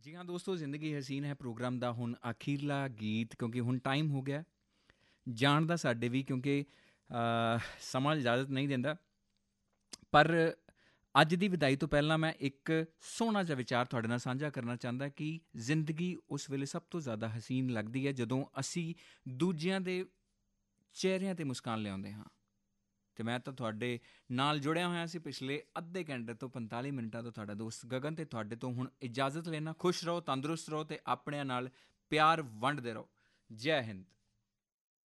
ਜੀ ਹਾਂ ਦੋਸਤੋ, ਜ਼ਿੰਦਗੀ ਹਸੀਨ ਹੈ ਪ੍ਰੋਗਰਾਮ ਦਾ ਹੁਣ ਅਖੀਰਲਾ ਗੀਤ, ਕਿਉਂਕਿ ਹੁਣ ਟਾਈਮ ਹੋ ਗਿਆ ਜਾਣ ਦਾ ਸਾਡੇ ਵੀ, ਕਿਉਂਕਿ ਸਮਾਂ ਇਜਾਜ਼ਤ ਨਹੀਂ ਦਿੰਦਾ। ਪਰ ਅੱਜ ਦੀ ਵਿਦਾਈ ਤੋਂ ਪਹਿਲਾਂ ਮੈਂ ਇੱਕ ਸੋਹਣਾ ਜਿਹਾ ਵਿਚਾਰ ਤੁਹਾਡੇ ਨਾਲ ਸਾਂਝਾ ਕਰਨਾ ਚਾਹੁੰਦਾ ਕਿ ਜ਼ਿੰਦਗੀ ਉਸ ਵੇਲੇ ਸਭ ਤੋਂ ਜ਼ਿਆਦਾ ਹਸੀਨ ਲੱਗਦੀ ਹੈ ਜਦੋਂ ਅਸੀਂ ਦੂਜਿਆਂ ਦੇ ਚਿਹਰਿਆਂ 'ਤੇ ਮੁਸਕਾਨ ਲਿਆਉਂਦੇ ਹਾਂ। ਅਤੇ ਮੈਂ ਤਾਂ ਤੁਹਾਡੇ ਨਾਲ ਜੁੜਿਆ ਹੋਇਆ ਸੀ ਪਿਛਲੇ ਅੱਧੇ ਘੰਟੇ ਤੋਂ 45 ਮਿੰਟਾਂ ਤੋਂ, ਤੁਹਾਡਾ ਦੋਸਤ ਗਗਨ, ਅਤੇ ਤੁਹਾਡੇ ਤੋਂ ਹੁਣ ਇਜਾਜ਼ਤ ਲੈਣਾ। ਖੁਸ਼ ਰਹੋ, ਤੰਦਰੁਸਤ ਰਹੋ ਅਤੇ ਆਪਣਿਆਂ ਨਾਲ ਪਿਆਰ ਵੰਡਦੇ ਰਹੋ। ਜੈ ਹਿੰਦ।